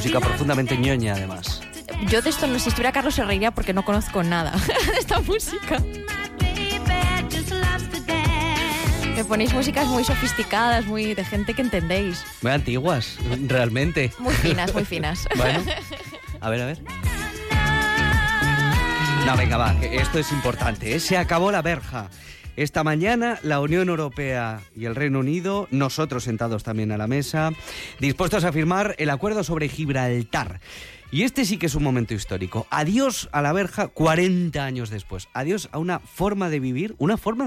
música profundamente ñoña, además. Yo de esto, si estuviera Carlos, se reiría porque no conozco nada de esta música. Me ponéis músicas muy sofisticadas, muy de gente que entendéis. Muy antiguas, realmente. Muy finas, muy finas. Bueno, a ver. No, venga, va, que esto es importante, ¿eh? Se acabó la verja. Esta mañana la Unión Europea y el Reino Unido, nosotros sentados también a la mesa, dispuestos a firmar el acuerdo sobre Gibraltar. Y este sí que es un momento histórico. Adiós a la verja 40 años después. Adiós a una forma de vivir,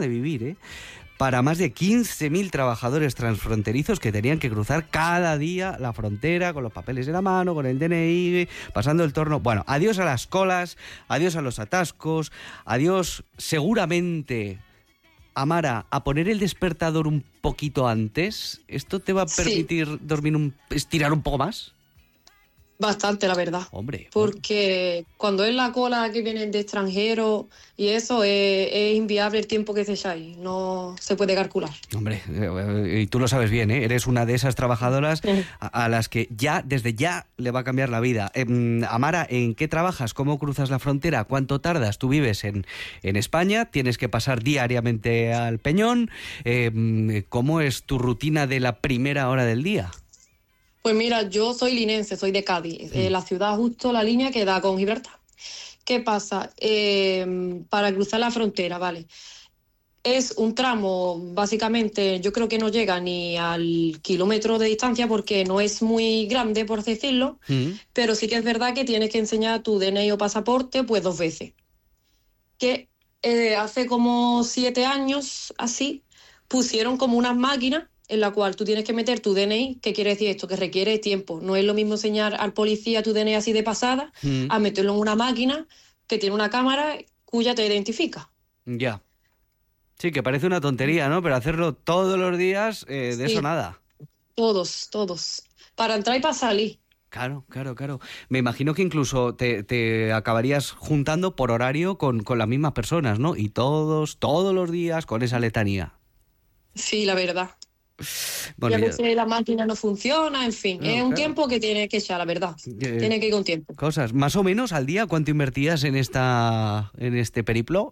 para más de 15.000 trabajadores transfronterizos que tenían que cruzar cada día la frontera con los papeles en la mano, con el DNI, pasando el torno. Bueno, adiós a las colas, adiós a los atascos, adiós seguramente, Amara, a poner el despertador un poquito antes. ¿Esto te va a permitir estirar un poco más? Bastante, la verdad. Hombre. Porque cuando es la cola que vienen de extranjeros y eso, es inviable el tiempo que se echáis. No se puede calcular. Hombre, y tú lo sabes bien, ¿eh? Eres una de esas trabajadoras a las que desde ya le va a cambiar la vida. Amara, ¿en qué trabajas? ¿Cómo cruzas la frontera? ¿Cuánto tardas? Tú vives en España, tienes que pasar diariamente al Peñón. ¿Cómo es tu rutina de la primera hora del día? Pues mira, yo soy linense, soy de Cádiz, la ciudad justo la línea que da con Gibraltar. ¿Qué pasa? Para cruzar la frontera, ¿vale? Es un tramo, básicamente, yo creo que no llega ni al kilómetro de distancia porque no es muy grande, por así decirlo, pero sí que es verdad que tienes que enseñar tu DNI o pasaporte pues 2 veces. Que hace como 7 años, así, pusieron como unas máquinas en la cual tú tienes que meter tu DNI. ¿Qué quiere decir esto? Que requiere tiempo. No es lo mismo enseñar al policía tu DNI así de pasada a meterlo en una máquina que tiene una cámara cuya te identifica. Ya. Sí, que parece una tontería, ¿no? Pero hacerlo todos los días, de eso nada. Todos. Para entrar y para salir. Claro. Me imagino que incluso te acabarías juntando por horario con las mismas personas, ¿no? Y todos los días con esa letanía. Sí, la verdad. Bueno, y a veces la máquina no funciona, en fin. Es un tiempo que tienes que echar, la verdad. Tiene que ir con tiempo. Cosas. Más o menos al día, ¿cuánto invertías en este periplo?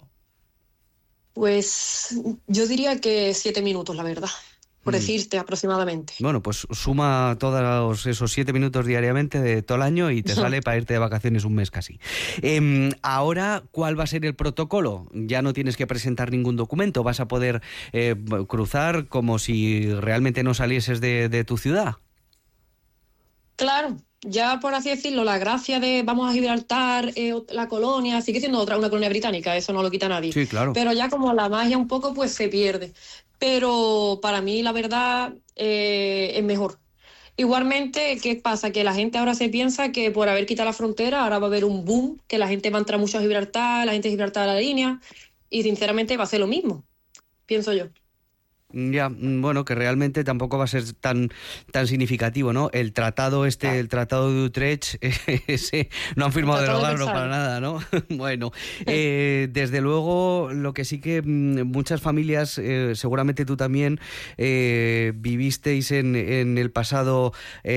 Pues yo diría que 7 minutos, la verdad. Por decirte aproximadamente. Bueno, pues suma todos esos 7 minutos diariamente de todo el año y te sale para irte de vacaciones un mes casi. Ahora, ¿cuál va a ser el protocolo? Ya no tienes que presentar ningún documento, vas a poder cruzar como si realmente no salieses de tu ciudad. Claro, ya por así decirlo, la gracia de vamos a Gibraltar, la colonia, sigue siendo una colonia británica, eso no lo quita nadie. Sí, claro. Pero ya como la magia un poco pues se pierde. Pero para mí la verdad es mejor. Igualmente, ¿qué pasa? Que la gente ahora se piensa que por haber quitado la frontera ahora va a haber un boom, que la gente va a entrar mucho a Gibraltar, la gente de Gibraltar a la línea, y sinceramente va a ser lo mismo, pienso yo. Ya, bueno, que realmente tampoco va a ser tan significativo, ¿no? El tratado el tratado de Utrecht, ese no han firmado derogarlo para nada, ¿no? Bueno, desde luego, lo que sí que muchas familias, seguramente tú también, vivisteis en el pasado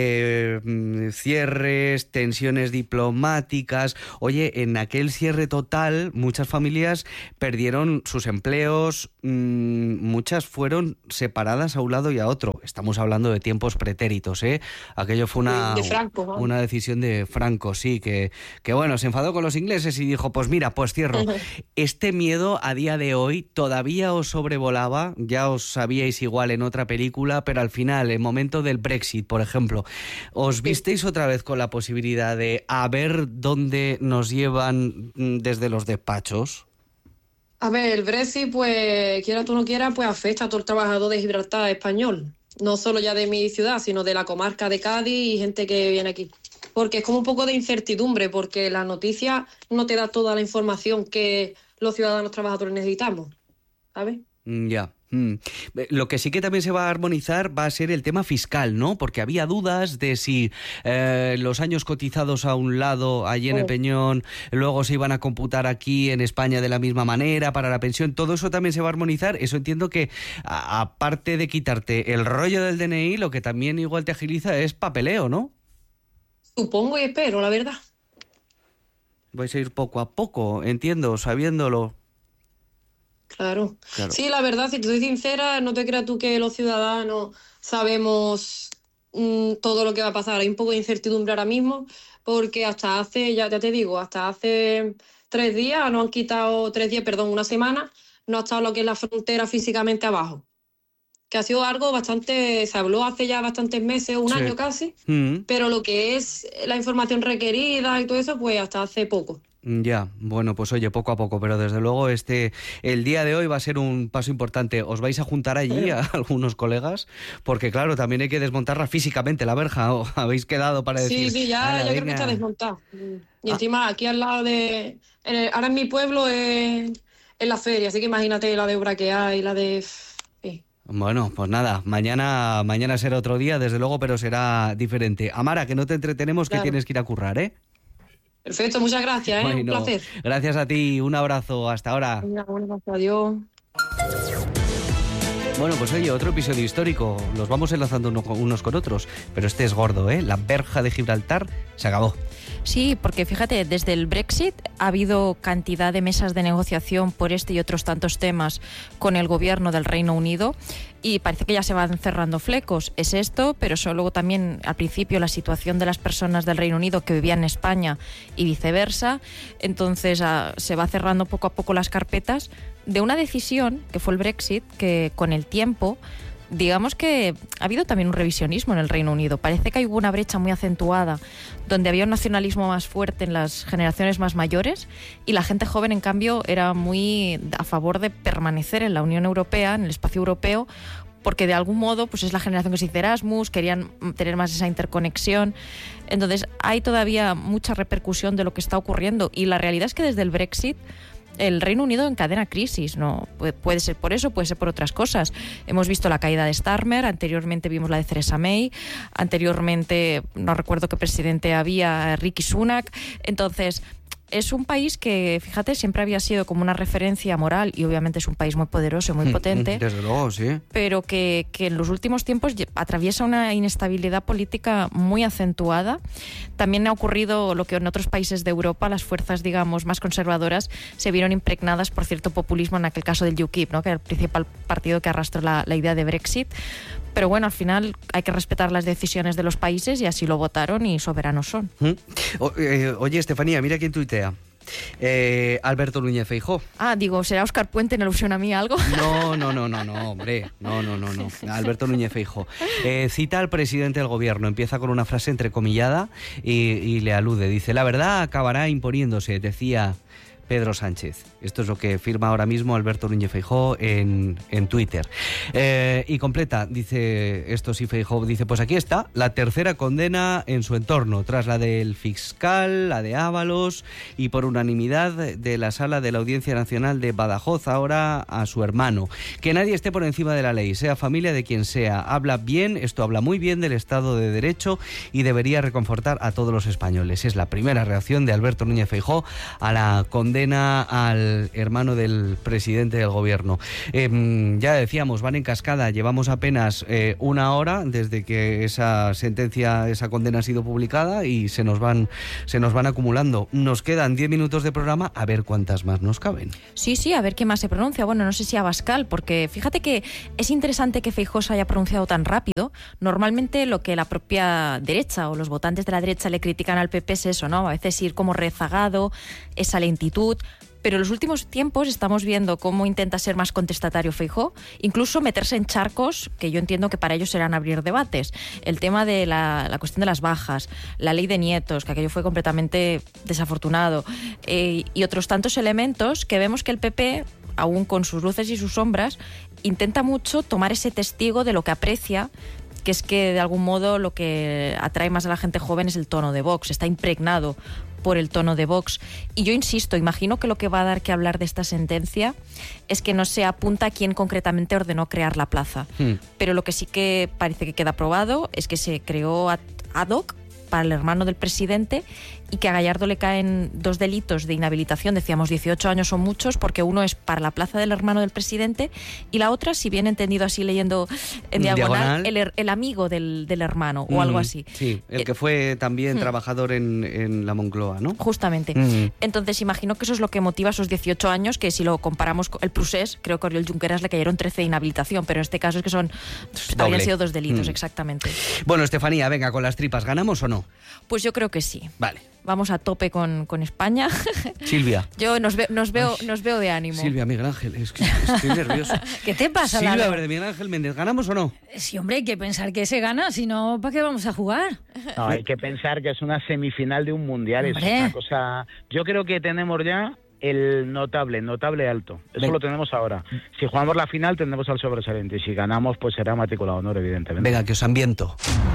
cierres, tensiones diplomáticas. Oye, en aquel cierre total, muchas familias perdieron sus empleos, muchas fueron separadas a un lado y a otro. Estamos hablando de tiempos pretéritos, ¿eh? Aquello fue de Franco, ¿no? Una decisión de Franco, sí, que bueno, se enfadó con los ingleses y dijo, pues mira, pues cierro. Este miedo a día de hoy todavía os sobrevolaba, ya os sabíais igual en otra película, pero al final, el momento del Brexit, por ejemplo, ¿os visteis otra vez con la posibilidad de a ver dónde nos llevan desde los despachos? A ver, el Brexit, pues, quiera tú no quieras, pues afecta a todo el trabajador de Gibraltar español. No solo ya de mi ciudad, sino de la comarca de Cádiz y gente que viene aquí. Porque es como un poco de incertidumbre, porque la noticia no te da toda la información que los ciudadanos trabajadores necesitamos, ¿sabes? Ya. Lo que sí que también se va a armonizar va a ser el tema fiscal, ¿no? Porque había dudas de si los años cotizados a un lado, allí en el Peñón, luego se iban a computar aquí en España de la misma manera para la pensión. Todo eso también se va a armonizar. Eso entiendo que, aparte de quitarte el rollo del DNI, lo que también igual te agiliza es papeleo, ¿no? supongo y espero, la verdad. Vais a ir poco a poco, entiendo, sabiéndolo. Claro. Sí, la verdad, si te soy sincera, no te creas tú que los ciudadanos sabemos todo lo que va a pasar. Hay un poco de incertidumbre ahora mismo, porque hasta hace 3 días, nos han quitado 3 días, perdón, una semana, no ha estado lo que es la frontera físicamente abajo. Que ha sido algo bastante, se habló hace ya bastantes meses, un año casi, pero lo que es la información requerida y todo eso, pues hasta hace poco. Ya, bueno, pues oye, poco a poco, pero desde luego el día de hoy va a ser un paso importante. ¿Os vais a juntar allí a algunos colegas? Porque claro, también hay que desmontarla físicamente, la verja, ¿o habéis quedado para decir? Sí, ya creo que está desmontada. Y encima aquí al lado ahora en mi pueblo es la feria, así que imagínate la de obra que hay, la de... Bueno, pues nada, mañana será otro día, desde luego, pero será diferente. Amara, que no te entretenemos, que tienes que ir a currar, ¿eh? Perfecto, muchas gracias, Bueno, un placer. Gracias a ti, un abrazo, hasta ahora. Un abrazo, adiós. Bueno, pues oye, otro episodio histórico, los vamos enlazando unos con otros, pero este es gordo, ¿eh? La verja de Gibraltar se acabó. Sí, porque fíjate, desde el Brexit ha habido cantidad de mesas de negociación por este y otros tantos temas con el gobierno del Reino Unido y parece que ya se van cerrando flecos. Es esto, pero luego también al principio la situación de las personas del Reino Unido que vivían en España y viceversa. Entonces se va cerrando poco a poco las carpetas de una decisión que fue el Brexit, que con el tiempo... Digamos que ha habido también un revisionismo en el Reino Unido. Parece que hay una brecha muy acentuada donde había un nacionalismo más fuerte en las generaciones más mayores y la gente joven, en cambio, era muy a favor de permanecer en la Unión Europea, en el espacio europeo, porque de algún modo pues es la generación que se hizo Erasmus, querían tener más esa interconexión. Entonces hay todavía mucha repercusión de lo que está ocurriendo y la realidad es que desde el Brexit el Reino Unido encadena crisis, ¿no? Puede ser por eso, puede ser por otras cosas. Hemos visto la caída de Starmer, anteriormente vimos la de Theresa May, anteriormente no recuerdo qué presidente había, Rishi Sunak. Entonces, es un país que, fíjate, siempre había sido como una referencia moral y obviamente es un país muy poderoso y muy potente. Desde luego, sí. Pero que en los últimos tiempos atraviesa una inestabilidad política muy acentuada. También ha ocurrido lo que en otros países de Europa las fuerzas, digamos, más conservadoras se vieron impregnadas por cierto populismo, en aquel caso del UKIP, ¿no? Que era el principal partido que arrastró la idea de Brexit. Pero bueno, al final hay que respetar las decisiones de los países y así lo votaron y soberanos son. Oye, Estefanía, mira quién tuitea. Alberto Núñez Feijóo. Digo, ¿será Óscar Puente en alusión a mí algo? No, hombre. No. Alberto Núñez Feijóo. Cita al presidente del gobierno, empieza con una frase entrecomillada y le alude. Dice, la verdad acabará imponiéndose, decía Pedro Sánchez. Esto es lo que firma ahora mismo Alberto Núñez Feijóo en Twitter. Y completa, dice, esto sí, Feijóo dice, pues aquí está, la tercera condena en su entorno, tras la del fiscal, la de Ábalos y por unanimidad de la Sala de la Audiencia Nacional de Badajoz, ahora a su hermano. Que nadie esté por encima de la ley, sea familia de quien sea. Esto habla muy bien del Estado de Derecho y debería reconfortar a todos los españoles. Es la primera reacción de Alberto Núñez Feijóo a la condena al hermano del presidente del gobierno. Ya decíamos, van en cascada, llevamos apenas una hora desde que esa sentencia, esa condena ha sido publicada y se nos van acumulando. Nos quedan 10 minutos de programa, a ver cuántas más nos caben. Sí, a ver qué más se pronuncia. Bueno, no sé si Abascal, porque fíjate que es interesante que Feijóo se haya pronunciado tan rápido. Normalmente lo que la propia derecha o los votantes de la derecha le critican al PP es eso, ¿no? A veces ir como rezagado, esa lentitud. Pero en los últimos tiempos estamos viendo cómo intenta ser más contestatario Feijóo, incluso meterse en charcos que yo entiendo que para ellos serán abrir debates. El tema de la cuestión de las bajas, la ley de nietos, que aquello fue completamente desafortunado, y otros tantos elementos que vemos que el PP, aún con sus luces y sus sombras, intenta mucho tomar ese testigo de lo que aprecia, que es que de algún modo lo que atrae más a la gente joven es el tono de Vox, está impregnado por el tono de Vox. Y yo insisto, imagino que lo que va a dar que hablar de esta sentencia es que no se apunta a quién concretamente ordenó crear la plaza. Pero lo que sí que parece que queda probado es que se creó ad hoc para el hermano del presidente, y que a Gallardo le caen 2 delitos de inhabilitación. Decíamos 18 años son muchos, porque uno es para la plaza del hermano del presidente y la otra, si bien entendido así leyendo en diagonal, el amigo del hermano o algo así. Sí, el que fue también trabajador en la Moncloa, ¿no? Justamente. Entonces imagino que eso es lo que motiva esos 18 años, que si lo comparamos con el Prusés, creo que a Oriol Junqueras le cayeron 13 de inhabilitación, pero en este caso es que habrían sido 2 delitos, exactamente. Bueno, Estefanía, venga, con las tripas, ¿ganamos o no? Pues yo creo que sí. Vale. Vamos a tope con España. Silvia. Yo nos veo de ánimo. Silvia, Miguel Ángel, es que estoy nervioso. ¿Qué te pasa, Silvia, Lalo? Verde, Miguel Ángel Méndez, ¿ganamos o no? Sí, hombre, hay que pensar que se gana, si no, ¿para qué vamos a jugar? No, hay que pensar que es una semifinal de un mundial, es una cosa... Yo creo que tenemos ya el notable alto. Eso lo tenemos ahora. Si jugamos la final tendremos al sobresaliente, y si ganamos pues será matrícula de honor, evidentemente. Venga, que os ambiento.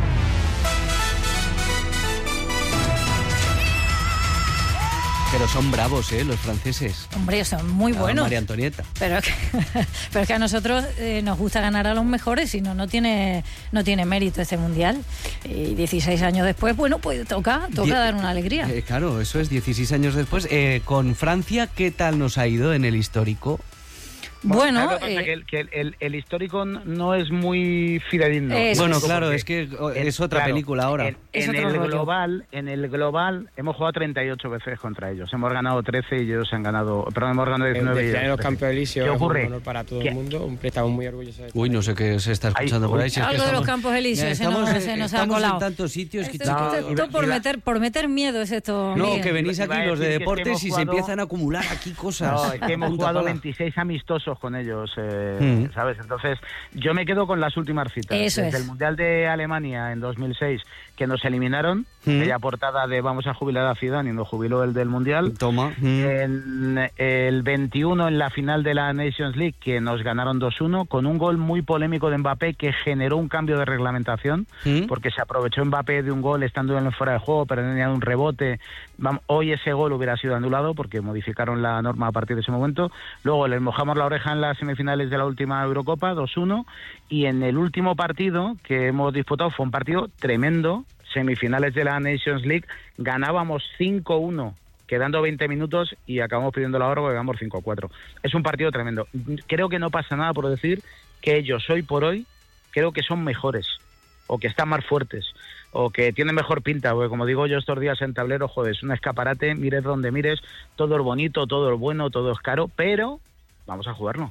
Pero son bravos, los franceses. Hombre, son muy buenos. María Antonieta. Pero es que a nosotros nos gusta ganar a los mejores, si no, no tiene mérito este mundial. Y 16 años después, bueno, pues toca dar una alegría. Claro, eso es 16 años después. Con Francia, ¿qué tal nos ha ido en el histórico? Bueno, que el histórico no es muy fidedigno. Bueno, claro, es que es otra película ahora. En el global hemos jugado 38 veces contra ellos. Hemos ganado 13 y ellos han ganado... Perdón, hemos ganado 19 y ellos. Los Campos Elíseos. ¿Qué ocurre? Es un honor para todo el mundo. Estamos muy orgullosos de esto. Uy, no sé qué se está escuchando por ahí. Si algo de los Campos Elíseos se nos ha colado. En tantos sitios que... Esto por meter miedo es esto. No, Miguel. que venís aquí los de deportes y se empiezan a acumular aquí cosas. No, es que hemos jugado 26 amistosos con ellos, ¿sabes? Entonces, yo me quedo con las últimas citas. Eso Desde el Mundial de Alemania en 2006, que nos eliminaron, aquella portada de vamos a jubilar a Zidane y nos jubiló el del Mundial. Toma. En el 21 en la final de la Nations League, que nos ganaron 2-1, con un gol muy polémico de Mbappé que generó un cambio de reglamentación, porque se aprovechó Mbappé de un gol estando en el fuera de juego, pero tenía un rebote. Hoy ese gol hubiera sido anulado porque modificaron la norma a partir de ese momento. Luego les mojamos la oreja en las semifinales de la última Eurocopa, 2-1, y en el último partido que hemos disputado fue un partido tremendo, semifinales de la Nations League, ganábamos 5-1 quedando 20 minutos y acabamos pidiendo la hora porque ganamos 5-4. Es un partido tremendo. Creo que no pasa nada por decir que ellos hoy por hoy creo que son mejores o que están más fuertes o que tienen mejor pinta, porque como digo yo estos días en tablero, joder, es un escaparate, mires donde mires, todo es bonito, todo es bueno, todo es caro, pero vamos a jugarlo.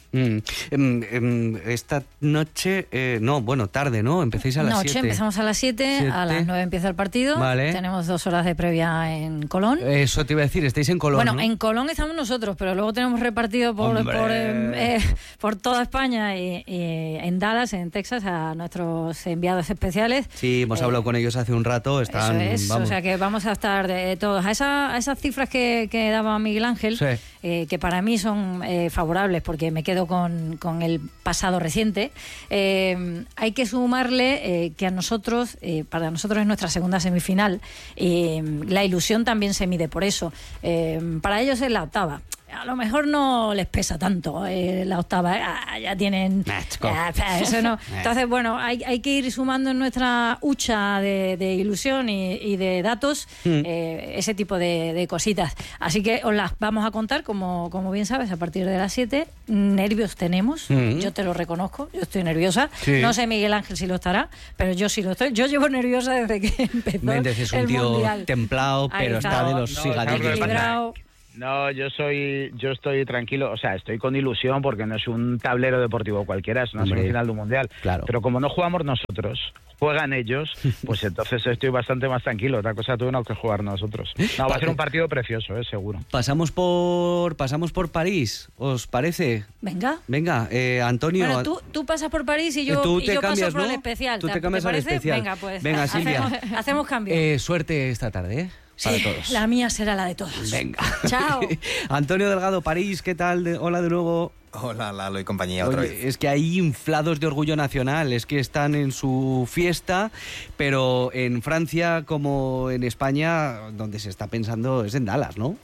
Esta noche, tarde, ¿no? Empecéis a las 7. Empezamos a las 7, a las 9 empieza el partido. Vale. Tenemos 2 horas de previa en Colón. Eso te iba a decir, estáis en Colón. Bueno, ¿no? En Colón estamos nosotros, pero luego tenemos repartido por toda España y en Dallas, en Texas, a nuestros enviados especiales. Sí, hemos hablado con ellos hace un rato. Están, eso es, o sea que vamos a estar de todos. A esas cifras que daba Miguel Ángel, que para mí son favorables, porque me quedo con el pasado reciente, hay que sumarle que para nosotros es nuestra segunda semifinal, la ilusión también se mide por eso. Para ellos es la octava. A lo mejor no les pesa tanto la octava, ya tienen... eso no. Entonces, bueno, hay que ir sumando en nuestra hucha de ilusión y de datos ese tipo de cositas. Así que os las vamos a contar, como bien sabes, a partir de las 7. Nervios tenemos, yo te lo reconozco, yo estoy nerviosa. Sí. No sé Miguel Ángel si lo estará, pero yo sí lo estoy. Yo llevo nerviosa desde que empezó Méndez es un tío mundial. Templado, pero está de los cigarrillos. No, yo estoy tranquilo, o sea, estoy con ilusión porque no es un tablero deportivo cualquiera, es una semifinal de un mundial. Claro. Pero como no jugamos nosotros, juegan ellos, pues entonces estoy bastante más tranquilo. Otra cosa tuvimos que jugar nosotros. No, va a ser un partido precioso, seguro. Pasamos por París, ¿os parece? Venga, Antonio. Bueno, tú pasas por París y yo paso por el especial. Tú te cambias al especial. Venga, pues. Venga, Silvia. Hacemos cambio. Suerte esta tarde, para todos. La mía será la de todos. Venga. Chao. Antonio Delgado, París, ¿qué tal? Hola de nuevo. Hola, Lalo y compañía, otra vez. Es que hay inflados de orgullo nacional, es que están en su fiesta, pero en Francia como en España, donde se está pensando es en Dallas, ¿no?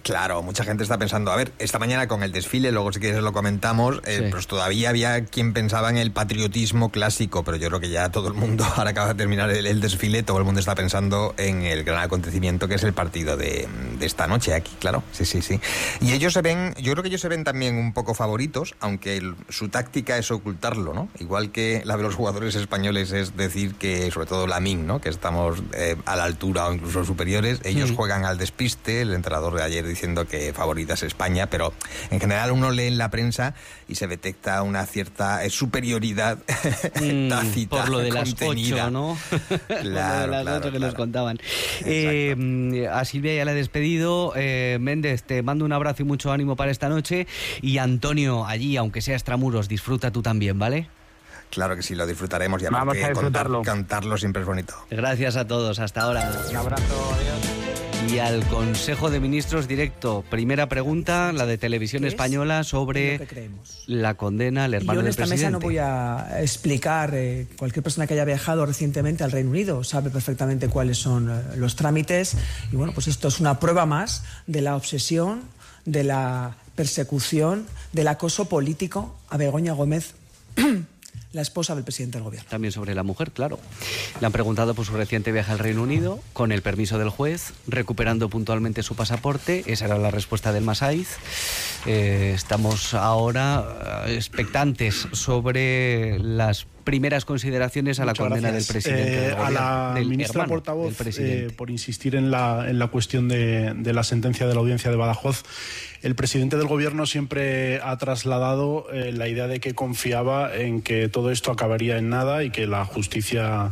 Claro, mucha gente está pensando, a ver, esta mañana con el desfile, luego si quieres lo comentamos, pues todavía había quien pensaba en el patriotismo clásico, pero yo creo que ya todo el mundo, ahora acaba de terminar el desfile, todo el mundo está pensando en el gran acontecimiento que es el partido de esta noche aquí, claro, sí. Y ellos yo creo que ellos se ven también un poco favoritos, aunque su táctica es ocultarlo, ¿no? Igual que la de los jugadores españoles es decir que, sobre todo Lamine, ¿no? Que estamos a la altura o incluso superiores, ellos juegan al despiste, el entrenador de ayer diciendo que favorita es España, pero en general uno lee en la prensa y se detecta una cierta superioridad tácita, por lo de contenida. las 8, ¿no? Claro, las 8 que nos contaban. A Silvia ya la he despedido. Méndez, te mando un abrazo y mucho ánimo para esta noche. Y Antonio, allí, aunque sea extramuros, disfruta tú también, ¿vale? Claro que sí, lo disfrutaremos. Y vamos a disfrutarlo. Cantarlo siempre es bonito. Gracias a todos, hasta ahora. Un abrazo, adiós. Y al Consejo de Ministros directo. Primera pregunta, la de Televisión Española sobre la condena al hermano del presidente. Yo en esta mesa no voy a explicar, cualquier persona que haya viajado recientemente al Reino Unido sabe perfectamente cuáles son los trámites. Y bueno, pues esto es una prueba más de la obsesión, de la persecución, del acoso político a Begoña Gómez, la esposa del presidente del gobierno. También sobre la mujer, claro. Le han preguntado por su reciente viaje al Reino Unido, con el permiso del juez, recuperando puntualmente su pasaporte. Esa era la respuesta del Masaiz. Estamos ahora expectantes sobre las primeras consideraciones a la condena del presidente. A la ministra portavoz, por insistir en la cuestión de la sentencia de la audiencia de Badajoz, el presidente del gobierno siempre ha trasladado la idea de que confiaba en que todo esto acabaría en nada y que la justicia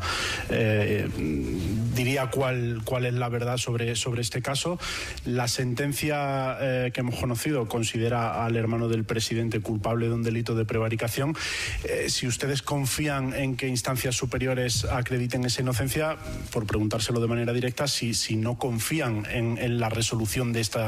diría cuál es la verdad sobre este caso. La sentencia que hemos conocido considera al hermano del presidente culpable de un delito de prevaricación. Si ustedes confían en que instancias superiores acrediten esa inocencia, por preguntárselo de manera directa, si no confían en la resolución de esta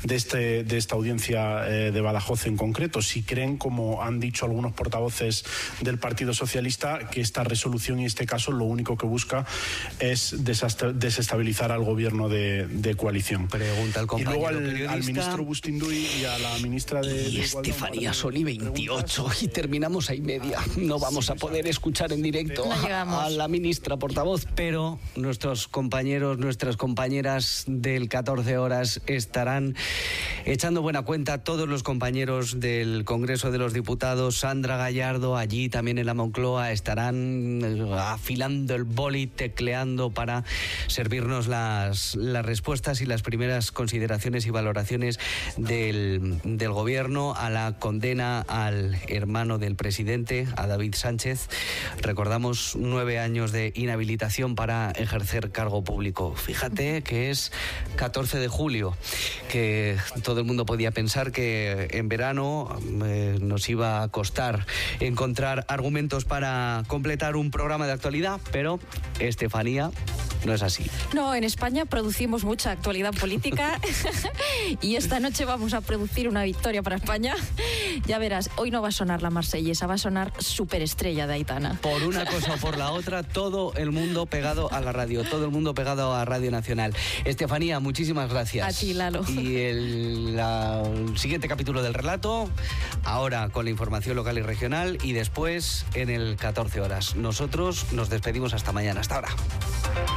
audiencia de Badajoz en concreto, si creen, como han dicho algunos portavoces del Partido Socialista, que esta resolución y este caso lo único que busca es desestabilizar al gobierno de coalición. Pregunta al compañero y luego al ministro Bustinduy y a la ministra de Igualdad. Estefanía, son y 28 y terminamos a 1:30. No vamos a poder escuchar en directo a la ministra portavoz, pero nuestros compañeros, nuestras compañeras del 14 horas estarán echando buena cuenta. Todos los compañeros del Congreso de los Diputados, Sandra Gallardo, allí también en la Moncloa, estarán afilando el boli, tecleando para servirnos las respuestas y las primeras consideraciones y valoraciones del gobierno a la condena al hermano del presidente, a David Sánchez. Recordamos 9 años de inhabilitación para ejercer cargo público. Fíjate que es 14 de julio, que todo el mundo podía pensar que en verano nos iba a costar encontrar argumentos para completar un programa de actualidad, pero Estefanía, no es así. No, en España producimos mucha actualidad política y esta noche vamos a producir una victoria para España. Ya verás, hoy no va a sonar la marsellesa, va a sonar Superestrella de Aitana. Por una cosa o por la otra, todo el mundo pegado a la radio, todo el mundo pegado a Radio Nacional. Estefanía, muchísimas gracias. A ti, Lalo. Y el siguiente capítulo del relato, ahora con la información local y regional y después en el 14 horas. Nosotros nos despedimos hasta mañana. Hasta ahora.